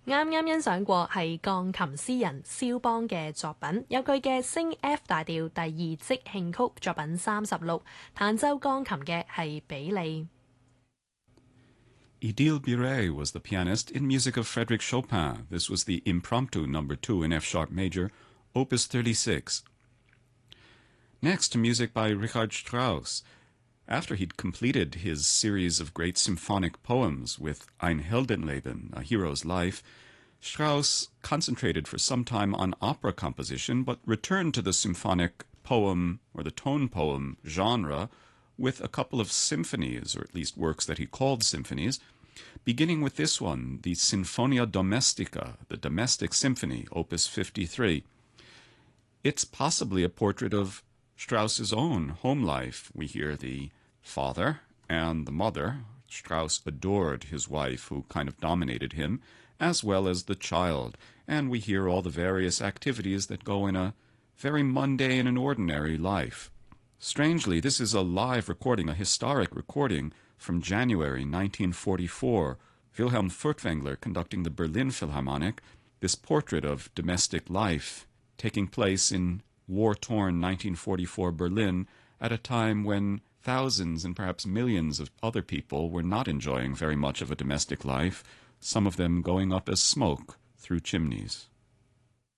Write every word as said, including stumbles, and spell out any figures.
啱啱欣賞過係鋼琴詩人肖邦嘅作品，有佢嘅升 F 大調第二即興曲作品三十六，彈奏鋼琴嘅係比利。 Idil Biret was the pianist in music of Frédéric Chopin. This was the Impromptu number two in F-sharp major, opus thirty-six. Next, music by Richard Strauss. After he'd completed his series of great symphonic poems with Ein Heldenleben, A Hero's Life, Strauss concentrated for some time on opera composition, but returned to the symphonic poem or the tone poem genre with a couple of symphonies, or at least works that he called symphonies, beginning with this one, the Sinfonia Domestica, the Domestic Symphony, opus fifty-three. It's possibly a portrait of Strauss's own home life. We hear the father and the mother. Strauss adored his wife, who kind of dominated him, as well as the child. And we hear all the various activities that go in a very mundane and ordinary life. Strangely, this is a live recording, a historic recording from January nineteen forty-four. Wilhelm Furtwängler conducting the Berlin Philharmonic, this portrait of domestic life taking place in war-torn nineteen forty-four Berlin at a time when thousands and perhaps millions of other people were not enjoying very much of a domestic life, some of them going up as smoke through chimneys.